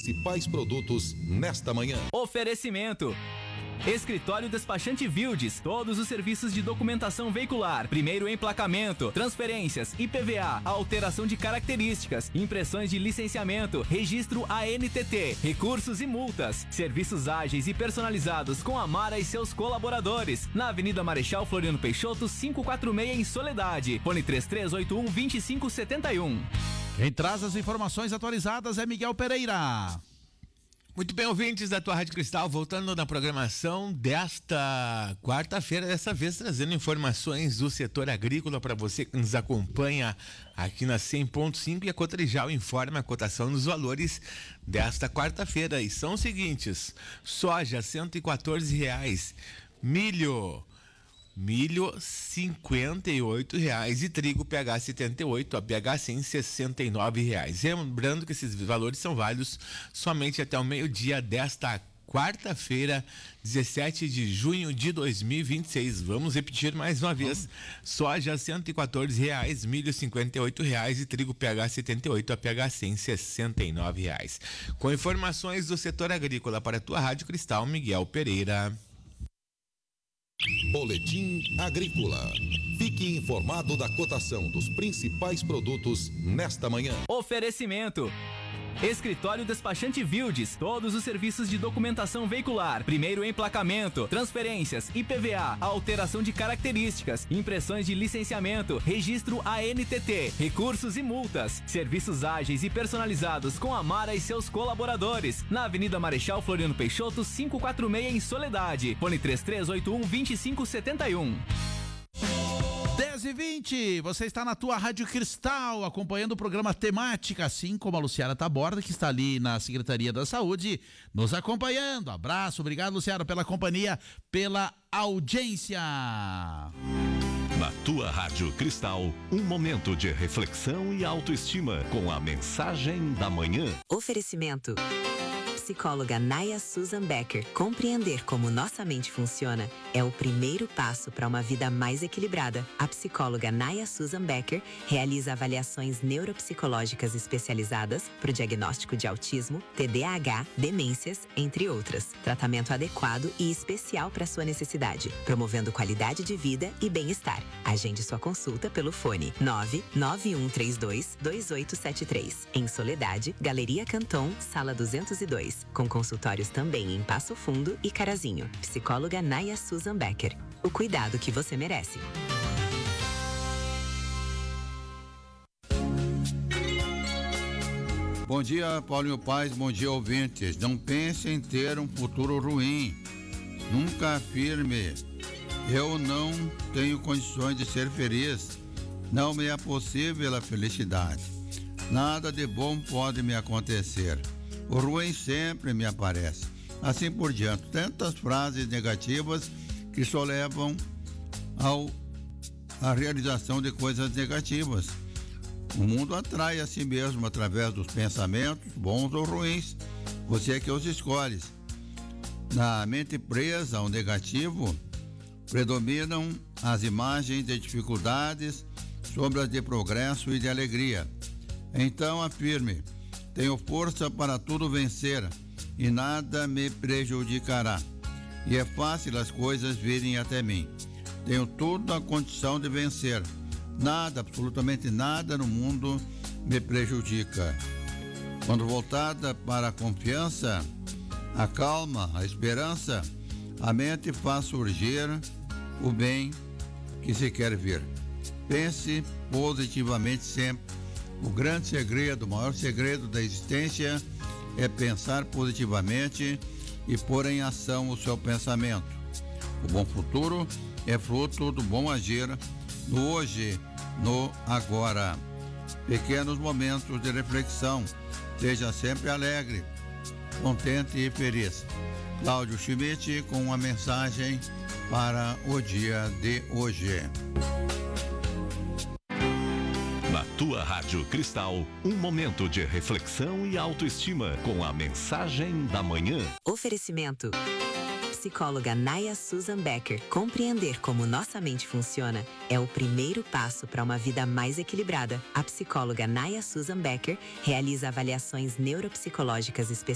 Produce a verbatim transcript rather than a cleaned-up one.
principais produtos nesta manhã. Oferecimento: Escritório Despachante Vildes, todos os serviços de documentação veicular, primeiro emplacamento, transferências, I P V A, alteração de características, impressões de licenciamento, registro A N T T, recursos e multas, serviços ágeis e personalizados com a Mara e seus colaboradores, na Avenida Marechal Floriano Peixoto, quinhentos e quarenta e seis em Soledade, fone três três oito um, dois cinco sete um. Quem traz as informações atualizadas é Miguel Pereira. Muito bem, ouvintes da tua Rádio Cristal, voltando na programação desta quarta-feira, dessa vez trazendo informações do setor agrícola para você que nos acompanha aqui na cem ponto cinco, e a Cotrijal informa a cotação dos valores desta quarta-feira, e são os seguintes: soja cento e quatorze reais, milho Milho cinquenta e oito reais e trigo P H setenta e oito, a P H cem sessenta e nove reais. Lembrando que esses valores são válidos somente até o meio-dia desta quarta-feira, dezessete de junho de dois mil e vinte e seis. Vamos repetir mais uma vez: soja cento e quatorze reais, milho cinquenta e oito reais e trigo P H setenta e oito, a P H cem sessenta e nove reais. Com informações do setor agrícola para a tua Rádio Cristal, Miguel Pereira. Boletim Agrícola. Fique informado da cotação dos principais produtos nesta manhã. Oferecimento: Escritório Despachante Vildes, todos os serviços de documentação veicular, primeiro emplacamento, transferências, I P V A, alteração de características, impressões de licenciamento, registro A N T T, recursos e multas, serviços ágeis e personalizados com a Mara e seus colaboradores, na Avenida Marechal Floriano Peixoto, quinhentos e quarenta e seis em Soledade, fone três três oito um, dois cinco sete um. dez e vinte, você está na tua Rádio Cristal, acompanhando o programa Temática, assim como a Luciana Taborda, que está ali na Secretaria da Saúde, nos acompanhando. Abraço, obrigado, Luciana, pela companhia, pela audiência. Na tua Rádio Cristal, um momento de reflexão e autoestima, com a mensagem da manhã. Oferecimento: psicóloga Naya Susan Becker. Compreender como nossa mente funciona é o primeiro passo para uma vida mais equilibrada. A psicóloga Naya Susan Becker realiza avaliações neuropsicológicas especializadas para o diagnóstico de autismo, T D A H, demências, entre outras. Tratamento adequado e especial para sua necessidade, promovendo qualidade de vida e bem-estar. Agende sua consulta pelo fone nove nove um três dois, dois oito sete três. Em Soledade, Galeria Canton, sala duzentos e dois. Com consultórios também em Passo Fundo e Carazinho. Psicóloga Naya Susan Becker. O cuidado que você merece. Bom dia, Paulinho Paz, bom dia, ouvintes. Não pense em ter um futuro ruim. Nunca afirme: eu não tenho condições de ser feliz. Não me é possível a felicidade. Nada de bom pode me acontecer. O ruim sempre me aparece. Assim por diante. Tantas frases negativas que só levam ao, à realização de coisas negativas. O mundo atrai a si mesmo através dos pensamentos, bons ou ruins. Você é que os escolhe. Na mente presa ao negativo, predominam as imagens de dificuldades sobre as de progresso e de alegria. Então afirme: tenho força para tudo vencer e nada me prejudicará. E é fácil as coisas virem até mim. Tenho toda a condição de vencer. Nada, absolutamente nada no mundo me prejudica. Quando voltada para a confiança, a calma, a esperança, a mente faz surgir o bem que se quer ver. Pense positivamente sempre. O grande segredo, o maior segredo da existência é pensar positivamente e pôr em ação o seu pensamento. O bom futuro é fruto do bom agir no hoje, no agora. Pequenos momentos de reflexão. Seja sempre alegre, contente e feliz. Cláudio Schmidt com uma mensagem para o dia de hoje. Na tua Rádio Cristal, um momento de reflexão e autoestima, com a mensagem da manhã. Oferecimento: psicóloga Naya Susan Becker. Compreender como nossa mente funciona é o primeiro passo para uma vida mais equilibrada. A psicóloga Naya Susan Becker realiza avaliações neuropsicológicas especializadas